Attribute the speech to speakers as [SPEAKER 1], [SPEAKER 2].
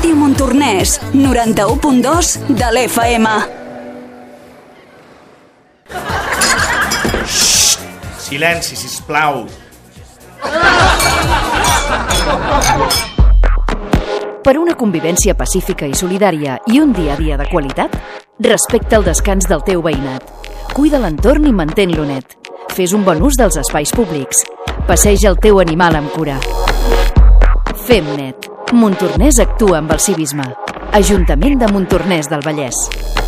[SPEAKER 1] Ràdio Montornès, 91.2 de l'FM.
[SPEAKER 2] Silenci, sisplau.
[SPEAKER 3] Per una convivència pacífica i solidària i un dia a dia de qualitat, respecta el descans del teu veïnat. Cuida l'entorn i mantén-lo net. Fes un bon ús dels espais públics. Passeja el teu animal amb cura. Fem net. Montornès actua amb el civisme. Ajuntament de Montornès del Vallès.